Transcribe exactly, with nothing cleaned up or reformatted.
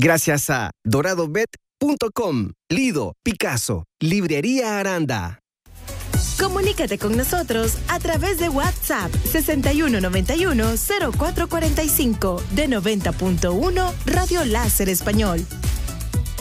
Gracias a dorado bet punto com, Lido, Picasso, Librería Aranda. Comunícate con nosotros a través de WhatsApp sesenta y uno noventa y uno cero cuatro cuarenta y cinco de noventa punto uno Radio Láser Español.